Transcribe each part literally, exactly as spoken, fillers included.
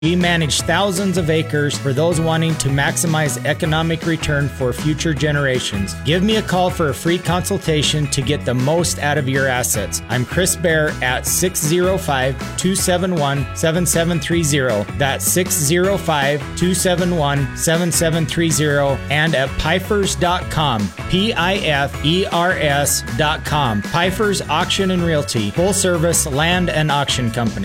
We manage thousands of acres for those wanting to maximize economic return for future generations. Give me a call for a free consultation to get the most out of your assets. I'm Chris Bear at six oh five, two seven one, seven seven three oh. That's six oh five, two seven one, seven seven three oh and at pifers dot com. P I F E R S dot com. Pifers Auction and Realty, full service land and auction company.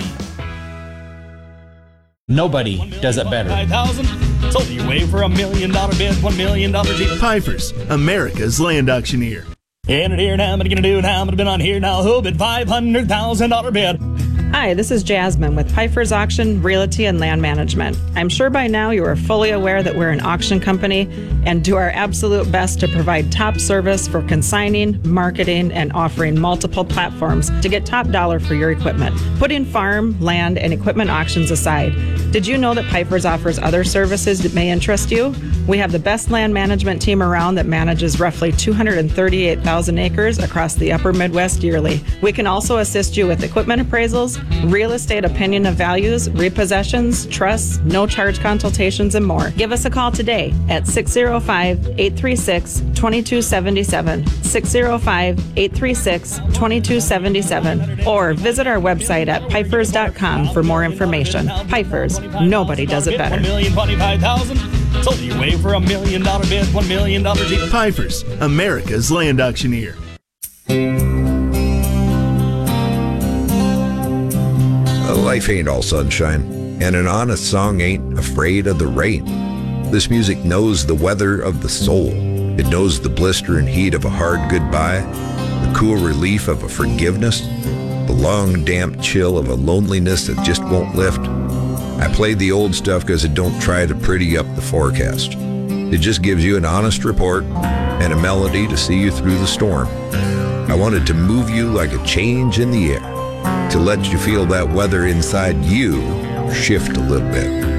Nobody does it better. five thousand So you wait for a million dollar bid, one million dollar deal. Pifers, America's land auctioneer. And it here now, I'm gonna do now, I'm gonna bid on here now. Who bid five hundred thousand dollar bid? Hi, this is Jasmine with Pifers Auction, Realty, and Land Management. I'm sure by now you are fully aware that we're an auction company and do our absolute best to provide top service for consigning, marketing, and offering multiple platforms to get top dollar for your equipment. Putting farm, land, and equipment auctions aside, did you know that Pifers offers other services that may interest you? We have the best land management team around that manages roughly two hundred thirty-eight thousand acres across the upper Midwest yearly. We can also assist you with equipment appraisals, real estate opinion of values, repossessions, trusts, no charge consultations, and more. Give us a call today at six oh five, eight three six, two two seven seven, six oh five, eight three six, two two seven seven, or visit our website at pifers dot com for more information. Pifers, nobody does it better. one million twenty-five thousand So you wait for a million dollar bid, one million dollar deal. Pifers, America's land auctioneer. Life ain't all sunshine, and an honest song ain't afraid of the rain. This music knows the weather of the soul. It knows the blister and heat of a hard goodbye, the cool relief of a forgiveness, the long damp chill of a loneliness that just won't lift. I play the old stuff because it don't try to pretty up the forecast. It just gives you an honest report and a melody to see you through the storm. I wanted to move you like a change in the air, to let you feel that weather inside you shift a little bit.